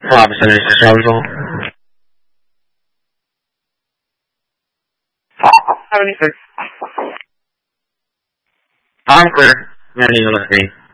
Robinson, is this Rosal? 76. I'm clear. Many, let's see.